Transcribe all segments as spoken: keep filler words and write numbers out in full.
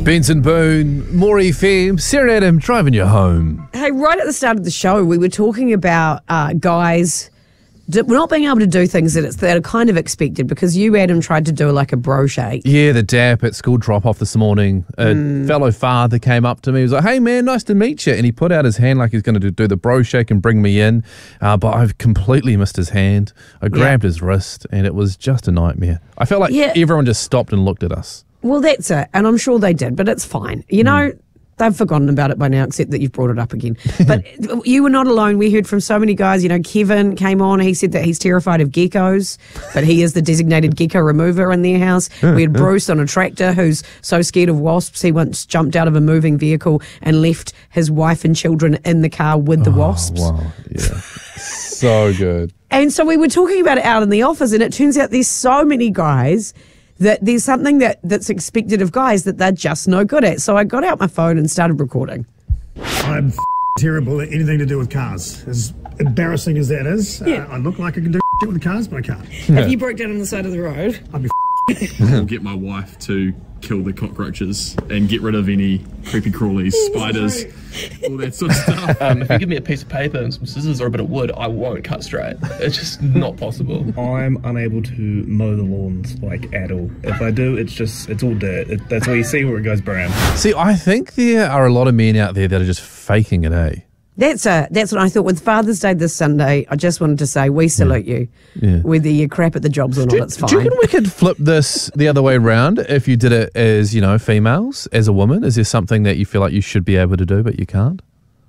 Benson Boone, Maury Fem, Sarah Adam, driving you home. Hey, right at the start of the show, we were talking about uh, guys d- not being able to do things that, it's, that are kind of expected, because you, Adam, tried to do like a bro shake. Yeah, the dap at school drop-off this morning. A mm. fellow father came up to me. He was like, hey, man, nice to meet you. And he put out his hand like he's going to do the bro shake and bring me in. Uh, but I've completely missed his hand. I grabbed yeah. his wrist, and it was just a nightmare. I felt like yeah. everyone just stopped and looked at us. Well, that's it, and I'm sure they did, but it's fine. You know, mm. they've forgotten about it by now, except that you've brought it up again. But you were not alone. We heard from so many guys. You know, Kevin came on. He said that he's terrified of geckos, but he is the designated gecko remover in their house. We had Bruce on a tractor who's so scared of wasps, he once jumped out of a moving vehicle and left his wife and children in the car with the oh, wasps. Wow, yeah. So good. And so we were talking about it out in the office, and it turns out there's so many guys that there's something that, that's expected of guys that they're just no good at. So I got out my phone and started recording. I'm f- terrible at anything to do with cars. As embarrassing as that is, yeah. uh, I look like I can do shit with cars, but I can't. Yeah. If you broke down on the side of the road, I'd be I'll get my wife to kill the cockroaches and get rid of any creepy crawlies, spiders, all that sort of stuff. Um, if you give me a piece of paper and some scissors or a bit of wood, I won't cut straight. It's just not possible. I'm unable to mow the lawns, like, at all. If I do, it's just, it's all dirt. It, that's where you see where it goes brown. See, I think there are a lot of men out there that are just faking it, eh? That's a, that's what I thought. With Father's Day this Sunday, I just wanted to say we salute yeah. you. Yeah. Whether you're crap at the jobs or not, do, it's fine. Do you reckon we could flip this the other way around? If you did it as, you know, females, as a woman, is there something that you feel like you should be able to do but you can't?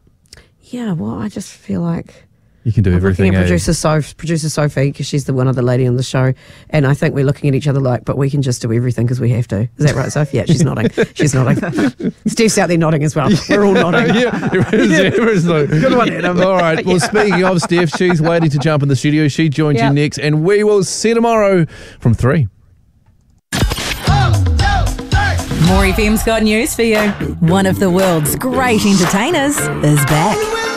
Yeah, well, I just feel like you can do I'm everything. Looking at eh? producer, Soph, producer Sophie, because she's the one other lady on the show, and I think we're looking at each other like, but we can just do everything because we have to. Is that right, Sophie? Yeah, she's nodding. She's nodding. Steve's out there nodding as well. We're all nodding. yeah, everyone's nodding. Good one, Adam. All right. Well, yeah. Speaking of Steph, she's waiting to jump in the studio. She joins yep. you next, and we will see you tomorrow from three. Maury Fem's got news for you. One of the world's great entertainers is back.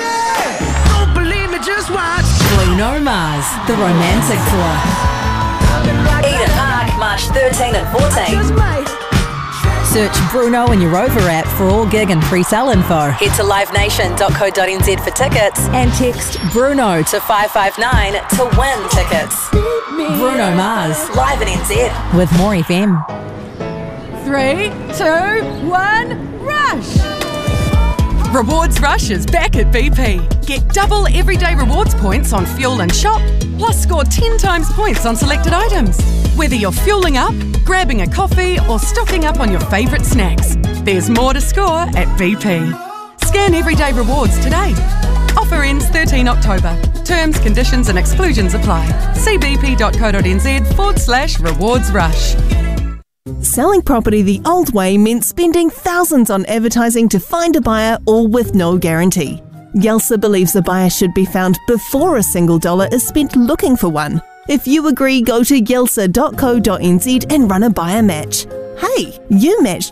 Bruno Mars, the Romantic Tour. Eden Park, March thirteenth and fourteenth. Search Bruno in your Rover app for all gig and pre-sale info. Head to live nation dot co dot n z for tickets and text Bruno to five five nine to win tickets. Bruno Mars, live in N Z with Maury Fem. Three, two, one, rush! Rewards Rush is back at B P. Get double everyday rewards points on fuel and shop, plus score ten times points on selected items. Whether you're fueling up, grabbing a coffee, or stocking up on your favourite snacks, there's more to score at B P. Scan everyday rewards today. Offer ends thirteenth October. Terms, conditions and exclusions apply. See bp.co.nz forward slash rewards rush. Selling property the old way meant spending thousands on advertising to find a buyer, all with no guarantee. Yelsa believes a buyer should be found before a single dollar is spent looking for one. If you agree, go to yelsa dot co dot n z and run a buyer match. Hey, you matched